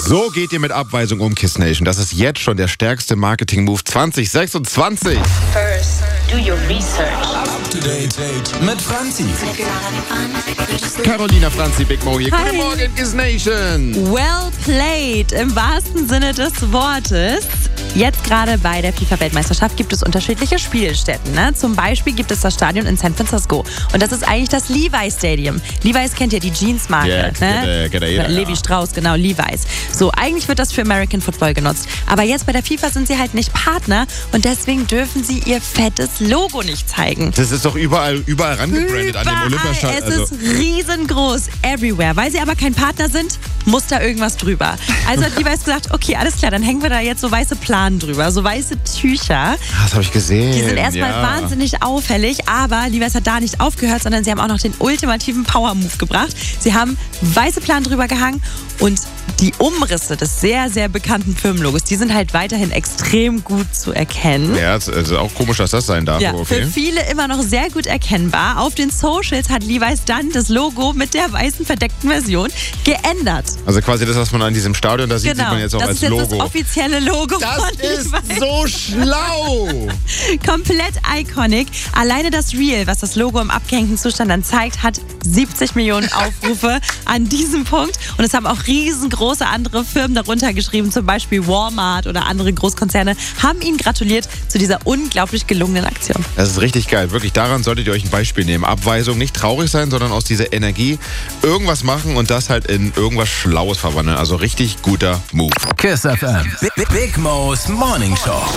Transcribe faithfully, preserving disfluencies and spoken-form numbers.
So geht ihr mit Abweisung um, Kiss Nation. Das ist jetzt schon der stärkste Marketing-Move zwanzig sechsundzwanzig. First, do your research. Up to date mit Franzi. Carolina Franzi, Big Mo hier. Hi. Guten Morgen, Kiss Nation. Well played, im wahrsten Sinne des Wortes. Jetzt gerade bei der FIFA-Weltmeisterschaft gibt es unterschiedliche Spielstätten. Ne? Zum Beispiel gibt es das Stadion in San Francisco. Und das ist eigentlich das Levi's Stadium. Levi's kennt ihr, die Jeansmarke. Ja, ne? kennt, kennt jeder, Levi ja. Strauss, genau, Levi's. So, eigentlich wird das für American Football genutzt. Aber jetzt bei der FIFA sind sie halt nicht Partner und deswegen dürfen sie ihr fettes Logo nicht zeigen. Das ist doch überall, überall rangebrandet an dem Überall. Olympiastadion. Es Also, ist riesengroß, everywhere. Weil sie aber kein Partner sind, muss da irgendwas drüber. Also hat Levi's gesagt, okay, alles klar, dann hängen wir da jetzt so weiße Planen drüber, so weiße Tücher. das habe ich gesehen. Die sind erstmal ja. wahnsinnig auffällig, aber Levi's hat da nicht aufgehört, sondern sie haben auch noch den ultimativen Power-Move gebracht. Sie haben weiße Planen drüber gehangen und die Umrisse des sehr, sehr bekannten Firmenlogos, die sind halt weiterhin extrem gut zu erkennen. Ja, es ist auch komisch, dass das sein darf. Ja, okay. für viele immer noch sehr gut erkennbar. Auf den Socials hat Levi's dann das Logo mit der weißen verdeckten Version geändert. Also quasi das, was man an diesem Stadion da sieht, Genau, sieht man jetzt auch das als ist jetzt Logo. das offizielle Logo Das von ist Levi's. so schlau! Komplett iconic. Alleine das Reel, was das Logo im abgehängten Zustand dann zeigt, hat siebzig Millionen Aufrufe an diesem Punkt. Und es haben auch riesengroße andere Firmen darunter geschrieben, zum Beispiel Walmart oder andere Großkonzerne, haben ihnen gratuliert zu dieser unglaublich gelungenen Aktion. Das ist richtig geil. Wirklich, daran solltet ihr euch ein Beispiel nehmen. Abweisung, nicht traurig sein, sondern aus dieser Energie irgendwas machen und das halt in irgendwas Schlaues verwandeln. Also richtig guter Move. Kiss F M. Big, Big Mo's Morning Show.